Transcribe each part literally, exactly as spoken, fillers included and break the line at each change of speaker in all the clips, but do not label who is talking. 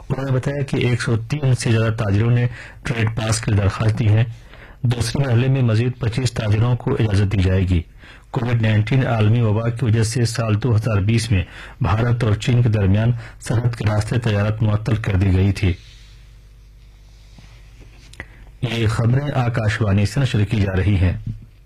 انہوں نے بتایا کہ ایک سو تین سے زیادہ تاجروں نے ٹریڈ پاس کی درخواست دی ہے. دوسرے مرحلے میں مزید پچیس تاجروں کو اجازت دی جائے گی. کووڈ نائنٹین عالمی وبا کی وجہ سے سال دو ہزار بیس میں بھارت اور چین کے درمیان سرحد کے راستے تجارت معطل کر دی گئی تھی. یہ خبریں آکاشوانی سے نشر کی جا رہی ہیں.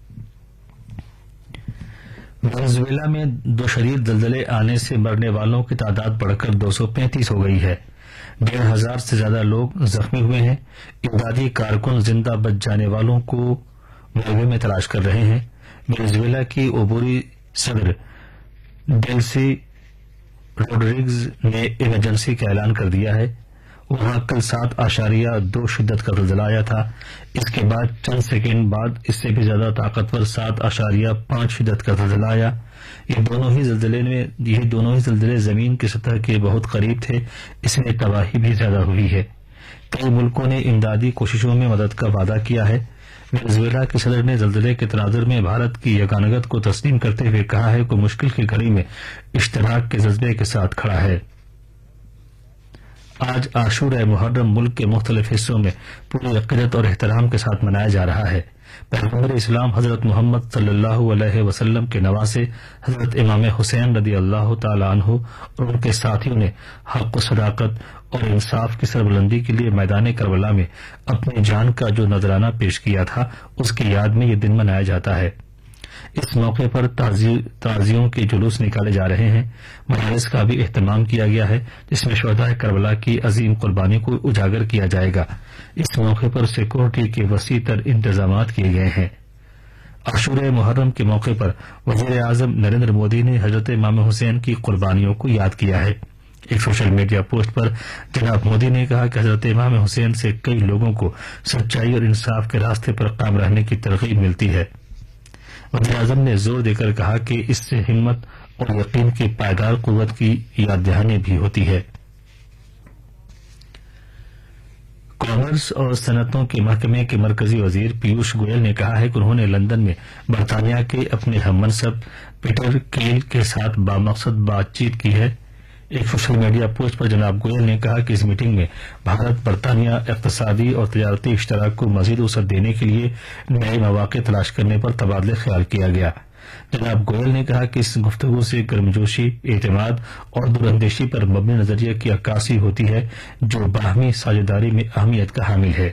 وینزویلا میں دو شدید زلزلے آنے سے مرنے والوں کی تعداد بڑھ کر دو سو پینتیس ہو گئی ہے. ڈیڑھ ہزار سے زیادہ لوگ زخمی ہوئے ہیں. امدادی کارکن زندہ بچ جانے والوں کو ملبے میں تلاش کر رہے ہیں. وینزویلا کی عبوری صدر ڈیلسی روڈریگز نے ایمرجنسی کا اعلان کر دیا ہے. وہاں کل سات اشاریہ دو شدت کا زلزلہ آیا تھا. اس کے بعد چند سیکنڈ بعد اس سے بھی زیادہ طاقتور سات اشاریہ پانچ شدت کا زلزلہ آیا. یہ دونوں ہی زلزلے میں یہ دونوں ہی زلزلے زمین کی سطح کے بہت قریب تھے. اس میں تباہی بھی زیادہ ہوئی ہے. کئی ملکوں نے امدادی کوششوں میں مدد کا وعدہ کیا ہے. وینزویلا کے صدر نے زلزلے کے تناظر میں بھارت کی یگانگت کو تسلیم کرتے ہوئے کہا ہے کہ مشکل کی گھڑی میں اشتراک کے جذبے کے ساتھ کھڑا ہے. آج عاشورہ محرم ملک کے مختلف حصوں میں پوری عقیدت اور احترام کے ساتھ منایا جا رہا ہے. پیغمبر اسلام حضرت محمد صلی اللہ علیہ وسلم کے نواسے حضرت امام حسین رضی اللہ تعالی عنہ اور ان کے ساتھیوں نے حق و صداقت اور انصاف کی سربلندی کے لیے میدان کربلا میں اپنی جان کا جو نذرانہ پیش کیا تھا، اس کی یاد میں یہ دن منایا جاتا ہے. اس موقع پر تعزیوں کے جلوس نکالے جا رہے ہیں. مجالس کا بھی اہتمام کیا گیا ہے جس میں شہداء کربلا کی عظیم قربانی کو اجاگر کیا جائے گا. اس موقع پر سیکورٹی کے وسیع تر انتظامات کیے گئے ہیں. عاشورہ محرم کے موقع پر وزیر اعظم نریندر مودی نے حضرت امام حسین کی قربانیوں کو یاد کیا ہے. ایک سوشل میڈیا پوسٹ پر جناب مودی نے کہا کہ حضرت امام حسین سے کئی لوگوں کو سچائی اور انصاف کے راستے پر قائم رہنے کی ترغیب ملتی ہے. وزیر اعظم نے زور دے کر کہا کہ اس سے ہمت اور یقین کی پائیدار قوت کی یاد دہانی بھی ہوتی ہے. کامرس اور صنعتوں کے محکمے کے مرکزی وزیر پیوش گوئل نے کہا ہے کہ انہوں نے لندن میں برطانیہ کے اپنے ہم منصب پیٹر کیل کے ساتھ بامقصد بات چیت کی ہے. ایک سوشل میڈیا پوسٹ پر جناب گوئل نے کہا کہ اس میٹنگ میں بھارت برطانیہ اقتصادی اور تجارتی اشتراک کو مزید وسعت دینے کے لیے نئے مواقع تلاش کرنے پر تبادلہ خیال کیا گیا. جناب گوئل نے کہا کہ اس گفتگو سے گرمجوشی، اعتماد اور دوراندیشی پر مبنی نظریے کی عکاسی ہوتی ہے جو باہمی ساجھیداری میں اہمیت کا حامل ہے.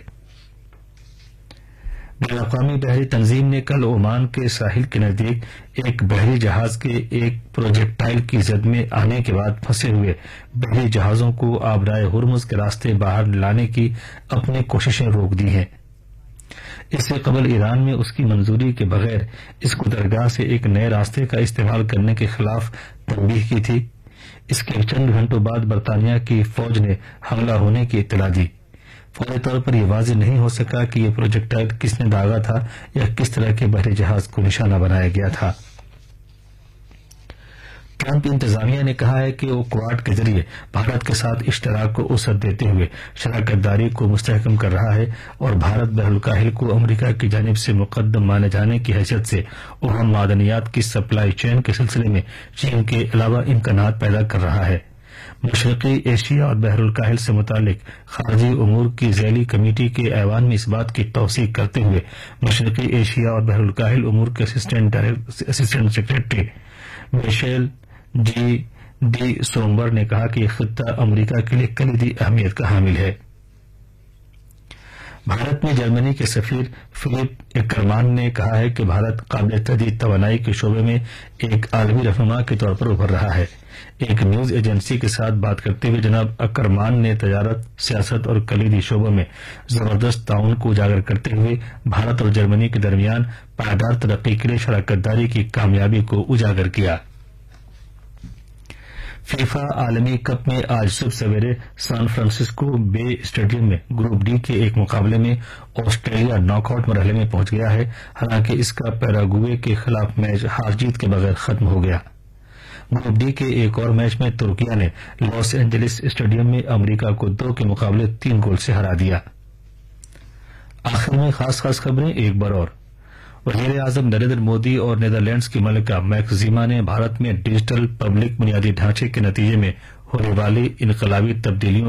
بین الاقوامی بحری تنظیم نے کل عمان کے ساحل کے نزدیک ایک بحری جہاز کے ایک پروجیکٹائل کی زد میں آنے کے بعد پھنسے ہوئے بحری جہازوں کو آبرائے ہرمز کے راستے باہر لانے کی اپنی کوششیں روک دی ہیں. اس سے قبل ایران میں اس کی منظوری کے بغیر اس گزرگاہ سے ایک نئے راستے کا استعمال کرنے کے خلاف تنبیہ کی تھی. اس کے چند گھنٹوں بعد برطانیہ کی فوج نے حملہ ہونے کی اطلاع دی. فوری طور پر یہ واضح نہیں ہو سکا کہ یہ پروجیکٹائل کس نے داغا تھا یا کس طرح کے بحری جہاز کو نشانہ بنایا گیا تھا. ٹرمپ انتظامیہ نے کہا ہے کہ وہ کوارڈ کے ذریعے بھارت کے ساتھ اشتراک کو وسعت دیتے ہوئے شراکت داری کو مستحکم کر رہا ہے اور بھارت بحر الکاہل کو امریکہ کی جانب سے مقدم مانے جانے کی حیثیت سے اہم معدنیات کی سپلائی چین کے سلسلے میں چین کے علاوہ امکانات پیدا کر رہا ہے. مشرقی ایشیا اور بحر الکاہل سے متعلق خارجی امور کی ذیلی کمیٹی کے ایوان میں اس بات کی توثیق کرتے ہوئے مشرقی ایشیا اور بحر الکاہل امور کے assistant assistant secretary Michel G D sombre نے کہا کہ یہ خطہ امریکہ کے لیے کلیدی اہمیت کا حامل ہے. بھارت میں جرمنی کے سفیر فلپ ایکرمان نے کہا ہے کہ بھارت قابل تجدید توانائی کے شعبے میں ایک عالمی رہنما کے طور پر ابھر رہا ہے. ایک نیوز ایجنسی کے ساتھ بات کرتے ہوئے جناب اکرمان نے تجارت، سیاست اور کلیدی شعبوں میں زبردست تعاون کو اجاگر کرتے ہوئے بھارت اور جرمنی کے درمیان پائیدار ترقی کے لیے شراکت داری کی کامیابی کو اجاگر کیا. فیفا عالمی کپ میں آج صبح سویرے سان فرانسسکو بے اسٹیڈیم میں گروپ ڈی کے ایک مقابلے میں آسٹریلیا ناک آؤٹ مرحلے میں پہنچ گیا ہے، حالانکہ اس کا پیراگوئے کے خلاف میچ ہار جیت کے بغیر ختم ہو گیا. گروپ ڈی کے ایک اور میچ میں ترکیہ نے لاس اینجلس اسٹیڈیم میں امریکہ کو دو کے مقابلے تین گول سے ہرا دیا. آخر میں خاص خاص خبریں ایک بار اور. وزیر اعظم نریندر مودی اور نیدرلینڈز کی ملکہ میکسیما نے بھارت میں ڈیجیٹل پبلک بنیادی ڈھانچے کے نتیجے میں ہونے والی انقلابی تبدیلیوں